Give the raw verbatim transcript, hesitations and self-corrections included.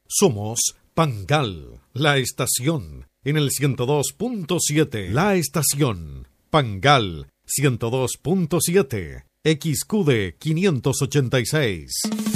Somos Pangal, la estación, en el ciento dos punto siete. La estación, Pangal, ciento dos punto siete. X Q D quinientos ochenta y seis.